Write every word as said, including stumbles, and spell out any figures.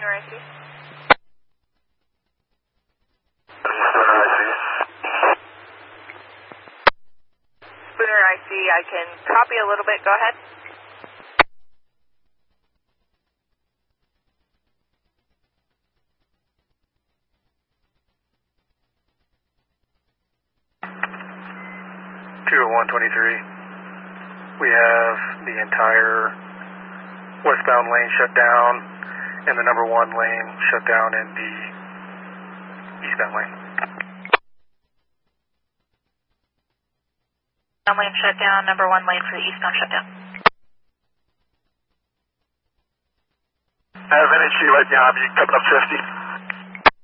Spooner I C. Spooner I C. Spooner I C, I can copy a little bit. Go ahead. two oh one twenty-three. We have the entire westbound lane shut down and the number one lane shut down in the eastbound lane. One lane shut down, number one lane for the eastbound shut down. I have N H C right behind you, coming up fifty.